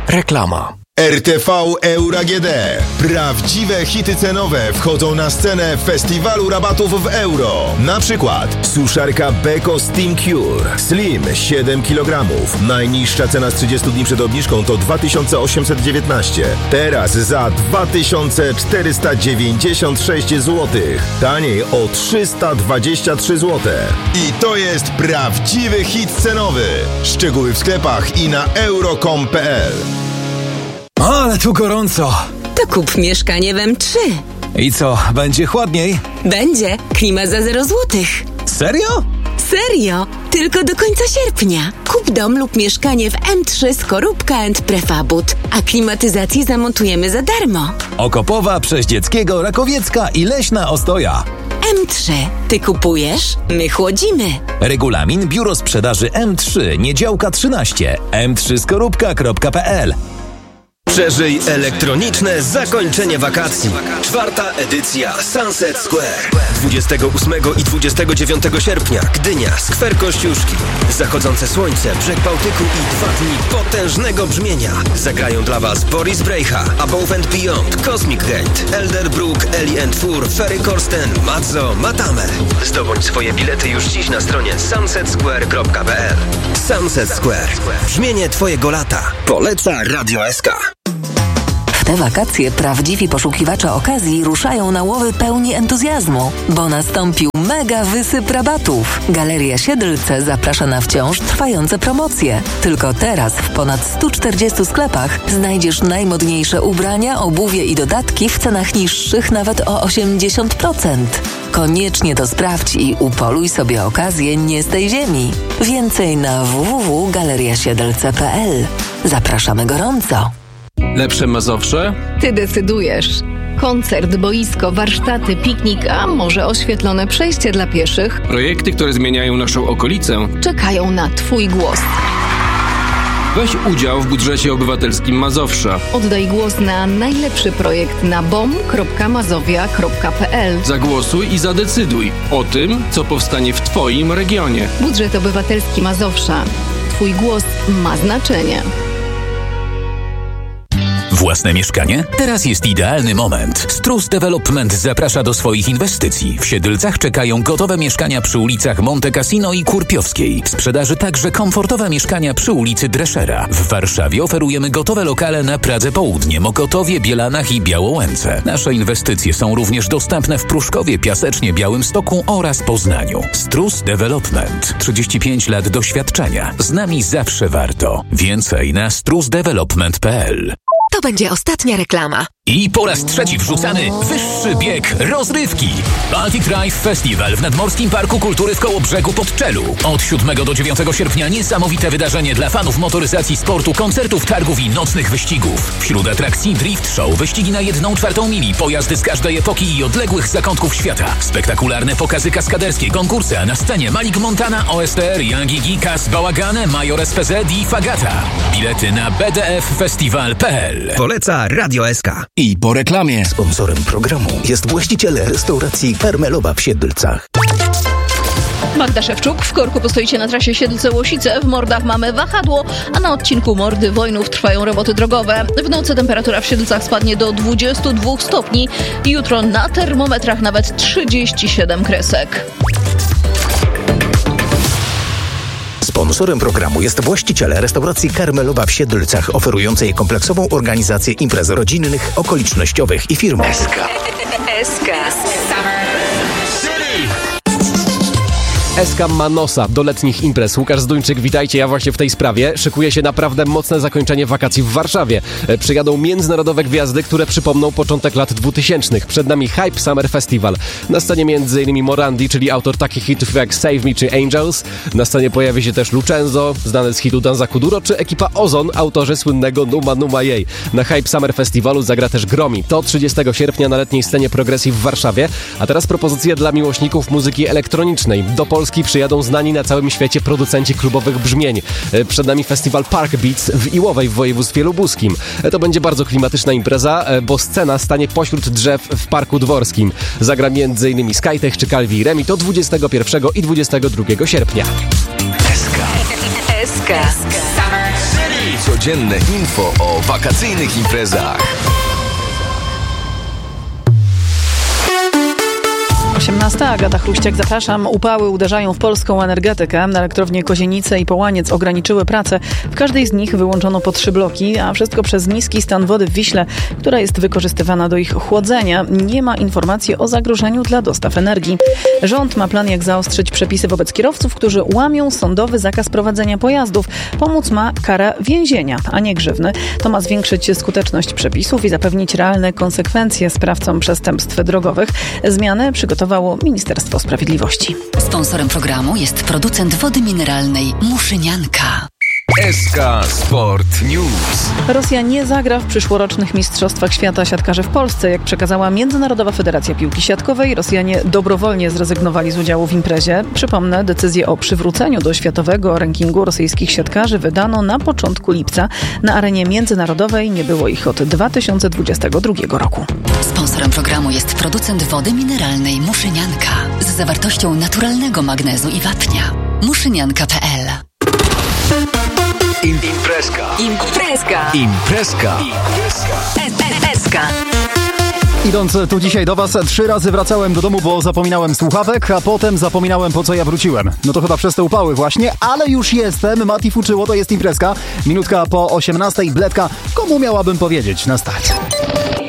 Reklama. RTV Euro AGD. Prawdziwe hity cenowe wchodzą na scenę festiwalu rabatów w euro. Na przykład suszarka Beko Steam Cure Slim 7 kg. Najniższa cena z 30 dni przed obniżką to 2819. Teraz za 2496 zł. Taniej o 323 zł. I to jest prawdziwy hit cenowy. Szczegóły w sklepach i na euro.com.pl. Ale tu gorąco. To kup mieszkanie w M3. I co, będzie chłodniej? Będzie. Klima za 0 złotych. Serio? Serio? Tylko do końca sierpnia. Kup dom lub mieszkanie w M3 Skorupka & Prefabut, a klimatyzację zamontujemy za darmo. Okopowa, Przeździeckiego, Rakowiecka i Leśna Ostoja. M3. Ty kupujesz, my chłodzimy. Regulamin Biuro Sprzedaży M3, Niedziałka 13, m3skorupka.pl. Przeżyj elektroniczne zakończenie wakacji. 4. edycja Sunset Square. 28 i 29 sierpnia Gdynia, Skwer Kościuszki. Zachodzące słońce, brzeg Bałtyku i 2 dni potężnego brzmienia. Zagrają dla Was Boris Brejcha, Above and Beyond, Cosmic Gate, Elderbrook, Ellie and Fur, Ferry Corsten, Mazzo, Matame. Zdobądź swoje bilety już dziś na stronie sunsetsquare.pl. Sunset Square. Brzmienie Twojego lata. Poleca Radio SK. W te wakacje prawdziwi poszukiwacze okazji ruszają na łowy pełni entuzjazmu, bo nastąpił mega wysyp rabatów. Galeria Siedlce zaprasza na wciąż trwające promocje. Tylko teraz w ponad 140 sklepach znajdziesz najmodniejsze ubrania, obuwie i dodatki w cenach niższych nawet o 80%. Koniecznie to sprawdź i upoluj sobie okazję nie z tej ziemi. Więcej na www.galeriasiedlce.pl. Zapraszamy gorąco. Lepsze Mazowsze? Ty decydujesz. Koncert, boisko, warsztaty, piknik, a może oświetlone przejście dla pieszych? Projekty, które zmieniają naszą okolicę, czekają na Twój głos. Weź udział w budżecie obywatelskim Mazowsza. Oddaj głos na najlepszy projekt na bom.mazowia.pl. Zagłosuj i zadecyduj o tym, co powstanie w Twoim regionie. Budżet obywatelski Mazowsza. Twój głos ma znaczenie. Własne mieszkanie? Teraz jest idealny moment. Strus Development zaprasza do swoich inwestycji. W Siedlcach czekają gotowe mieszkania przy ulicach Monte Cassino i Kurpiowskiej. W sprzedaży także komfortowe mieszkania przy ulicy Dreszera. W Warszawie oferujemy gotowe lokale na Pradze Południe, Mokotowie, Bielanach i Białołęce. Nasze inwestycje są również dostępne w Pruszkowie, Piasecznie, Białymstoku oraz Poznaniu. Strus Development. 35 lat doświadczenia. Z nami zawsze warto. Więcej na strusdevelopment.pl. To będzie ostatnia reklama. I po raz trzeci wrzucany wyższy bieg rozrywki. Baltic Drive Festival w Nadmorskim Parku Kultury w Kołobrzegu pod Czelu. Od 7 do 9 sierpnia niesamowite wydarzenie dla fanów motoryzacji, sportu, koncertów, targów i nocnych wyścigów. Wśród atrakcji Drift Show, wyścigi na 1/4 mili, pojazdy z każdej epoki i odległych zakątków świata. Spektakularne pokazy kaskaderskie, konkursy, a na scenie Malik Montana, OSTR, Young Gigi, Kas, Bałagane, Major SPZ i Fagata. Bilety na bdffestival.pl. Poleca Radio SK. I po reklamie. Sponsorem programu jest właściciel restauracji Karmelowa w Siedlcach. Magda Szewczuk. W korku postoicie na trasie Siedlce-Łosice. W Mordach mamy wahadło, a na odcinku Mordy-Wojnów trwają roboty drogowe. W nocy temperatura w Siedlcach spadnie do 22 stopni. Jutro na termometrach nawet 37 kresek. Sponsorem programu jest właściciel restauracji Karmelowa w Siedlcach, oferującej kompleksową organizację imprez rodzinnych, okolicznościowych i firmowych. SK. SK ma nosa do letnich imprez. Łukasz Zduńczyk, witajcie. Ja właśnie w tej sprawie. Szykuje się naprawdę mocne zakończenie wakacji w Warszawie. Przyjadą międzynarodowe gwiazdy, które przypomną początek lat 2000. Przed nami Hype Summer Festival. Na scenie m.in. Morandi, czyli autor takich hitów jak Save Me czy Angels. Na scenie pojawi się też Lucenzo, znany z hitu Danza Kuduro, czy ekipa Ozon, autorzy słynnego Numa Numa Jej. Na Hype Summer Festivalu zagra też Gromi. To 30 sierpnia na letniej scenie Progressive w Warszawie. A teraz propozycje dla miłośników muzyki elektronicznej. Do Polski przyjadą znani na całym świecie producenci klubowych brzmień. Przed nami festiwal Park Beats w Iłowej w województwie lubuskim. To będzie bardzo klimatyczna impreza, bo scena stanie pośród drzew w Parku Dworskim. Zagra m.in. Skytech czy Calvi Remi. To 21 i 22 sierpnia. SK. Codzienne info o wakacyjnych imprezach. 18. Agata Chruściak, zapraszam. Upały uderzają w polską energetykę. Elektrownie Kozienice i Połaniec ograniczyły pracę. W każdej z nich wyłączono po 3 bloki, a wszystko przez niski stan wody w Wiśle, która jest wykorzystywana do ich chłodzenia. Nie ma informacji o zagrożeniu dla dostaw energii. Rząd ma plan, jak zaostrzyć przepisy wobec kierowców, którzy łamią sądowy zakaz prowadzenia pojazdów. Pomóc ma kara więzienia, a nie grzywny. To ma zwiększyć skuteczność przepisów i zapewnić realne konsekwencje sprawcom przestępstw drogowych. Zmiany przygotowało Ministerstwo Sprawiedliwości. Sponsorem programu jest producent wody mineralnej Muszynianka. SK Sport News. Rosja nie zagra w przyszłorocznych Mistrzostwach Świata siatkarzy w Polsce. Jak przekazała Międzynarodowa Federacja Piłki Siatkowej, Rosjanie dobrowolnie zrezygnowali z udziału w imprezie. Przypomnę, decyzję o przywróceniu do światowego rankingu rosyjskich siatkarzy wydano na początku lipca. Na arenie międzynarodowej nie było ich od 2022 roku. Sponsorem programu jest producent wody mineralnej Muszynianka z zawartością naturalnego magnezu i wapnia. Muszynianka.pl. Imprezka. Idąc tu dzisiaj do Was, 3 razy wracałem do domu, bo zapominałem słuchawek, a potem zapominałem, po co ja wróciłem. No to chyba przez te upały właśnie, ale już jestem. Mati fuczyło, to jest imprezka. Minutka po 18:00, Bledka. Komu miałabym powiedzieć na start?